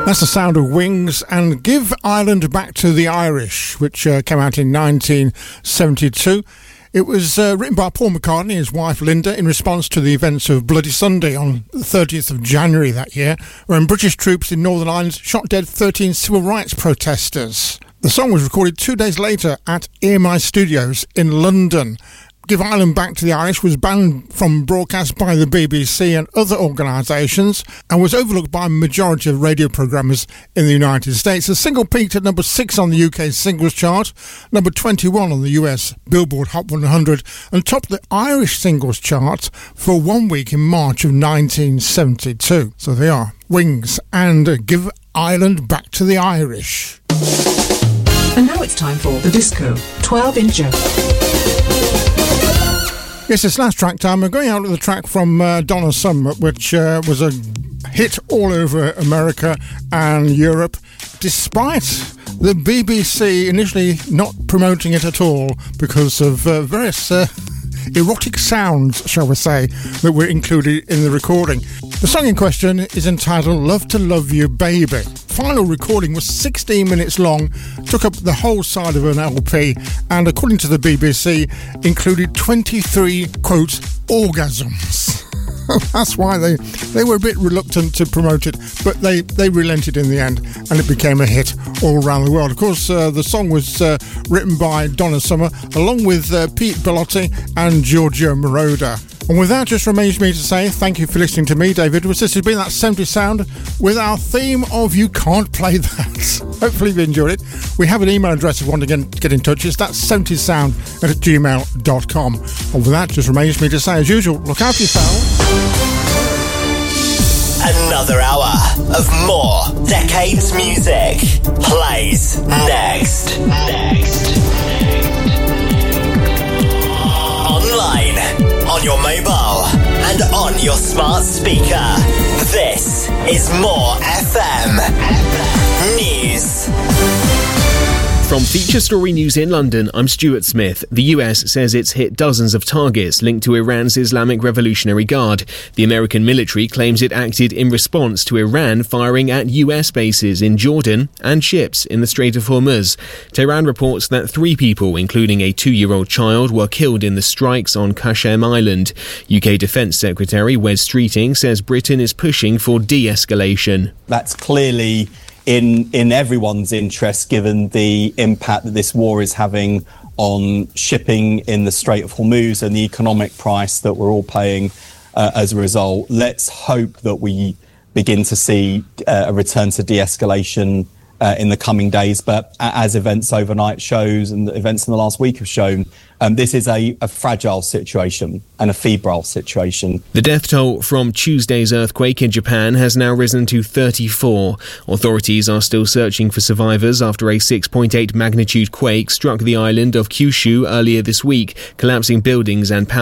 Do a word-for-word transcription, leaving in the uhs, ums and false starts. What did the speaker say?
That's the sound of Wings and Give Ireland Back to the Irish, which uh, came out in nineteen seventy-two. It was uh, written by Paul McCartney and his wife Linda in response to the events of Bloody Sunday on the thirtieth of January that year, when British troops in Northern Ireland shot dead thirteen civil rights protesters. The song was recorded two days later at E M I Studios in London. Give Ireland Back to the Irish was banned from broadcast by the B B C and other organisations and was overlooked by a majority of radio programmers in the United States. The single peaked at number six on the U K singles chart, number twenty-one on the U S Billboard Hot one hundred, and topped the Irish singles chart for one week in March of nineteen seventy-two. So they are Wings and Give Ireland Back to the Irish. And now it's time for the Disco twelve incher. Yes, it's last track time. We're going out with a track from uh, Donna Summer, which uh, was a hit all over America and Europe, despite the B B C initially not promoting it at all because of uh, various uh, erotic sounds, shall we say, that were included in the recording. The song in question is entitled Love to Love You Baby. Final recording was sixteen minutes long, took up the whole side of an L P, and according to the B B C, included twenty-three, quote, orgasms. That's why they, they were a bit reluctant to promote it, but they, they relented in the end, and it became a hit all around the world. Of course, uh, the song was uh, written by Donna Summer, along with uh, Pete Bellotti and Giorgio Moroder. And with that, just remains me to say thank you for listening to me, David. This has been that seventies sound with our theme of You Can't Play That. Hopefully you've enjoyed it. We have an email address if you want to get, get in touch. It's that seventies sound at gmail dot com. And with that, just remains me to say, as usual, look after yourselves. Another hour of more Decades music plays next. Next. Online, on your mobile, and on your smart speaker. This is More F M News. From Feature Story News in London, I'm Stuart Smith. The U S says it's hit dozens of targets linked to Iran's Islamic Revolutionary Guard. The American military claims it acted in response to Iran firing at U S bases in Jordan and ships in the Strait of Hormuz. Tehran reports that three people, including a two-year-old child, were killed in the strikes on Qasem Island. U K Defence Secretary Wes Streeting says Britain is pushing for de-escalation. That's clearly in in everyone's interest, given the impact that this war is having on shipping in the Strait of Hormuz and the economic price that we're all paying uh, as a result. Let's hope that we begin to see uh, a return to de-escalation uh, in the coming days. But as events overnight shows and the events in the last week have shown, um, this is a, a fragile situation and a febrile situation. The death toll from Tuesday's earthquake in Japan has now risen to thirty-four. Authorities are still searching for survivors after a six point eight magnitude quake struck the island of Kyushu earlier this week, collapsing buildings and power